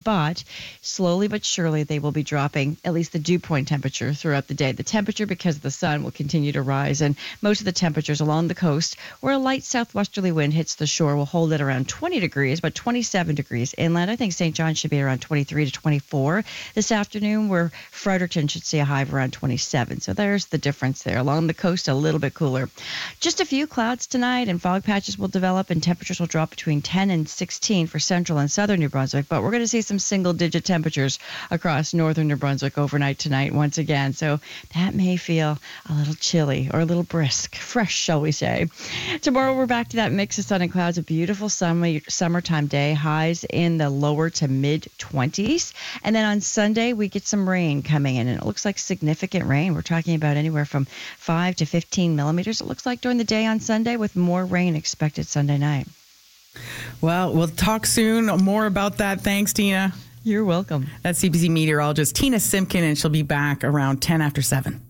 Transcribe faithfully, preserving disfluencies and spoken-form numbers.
but slowly but surely they will be dropping at least the dew point temperature throughout the day. The temperature, because of the sun, will continue to rise, and most of the temperatures along the coast where a light southwesterly wind hits the shore will hold at around twenty degrees, but twenty-seven degrees inland. I think Saint John should be around twenty-three to twenty-four this afternoon, where Fredericton should see a high of around twenty-seven. So there's the difference there. Along the coast, a little bit cooler. Just a few clouds tonight, and fog patches will develop, and temperatures will drop between ten and sixteen for central and southern New Brunswick, but we're going to see some single-digit temperatures across northern New Brunswick overnight tonight once again. So that may feel a little chilly or a little brisk, fresh, shall we say. Tomorrow we're back to that mix of sun and clouds, a beautiful summer, summertime day, highs in the lower to mid twenties. And then on Sunday, we get some rain coming in, and it looks like significant rain. We're talking about anywhere from five to fifteen millimeters, it looks like, during the day on Sunday, with more rain expected Sunday night. Well, we'll talk soon more about that. Thanks, Tina. You're welcome. That's C B C meteorologist Tina Simpkin, and she'll be back around ten after seven.